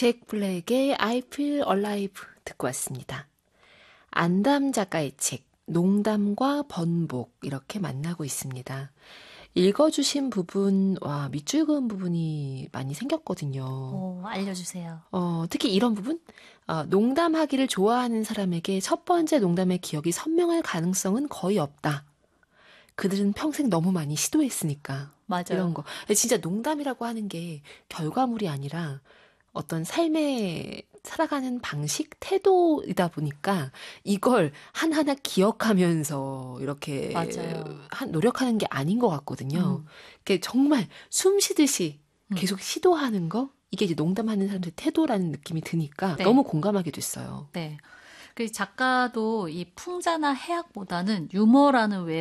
잭 블랙의 I Feel Alive 듣고 왔습니다. 안담 작가의 책 농담과 번복 이렇게 만나고 있습니다. 읽어주신 부분, 와, 밑줄 그은 부분이 많이 생겼거든요. 알려주세요. 특히 이런 부분? 농담하기를 좋아하는 사람에게 첫 번째 농담의 기억이 선명할 가능성은 거의 없다. 그들은 평생 너무 많이 시도했으니까. 맞아요. 이런 거. 진짜 농담이라고 하는 게 결과물이 아니라 어떤 삶의 살아가는 방식, 태도이다 보니까 이걸 하나하나 기억하면서 이렇게 맞아요. 노력하는 게 아닌 것 같거든요. 그게 정말 숨 쉬듯이 계속 시도하는 거? 이게 이제 농담하는 사람들의 태도라는 느낌이 드니까 네. 너무 공감하게 됐어요. 네. 그 작가도 이 풍자나 해악보다는 유머라는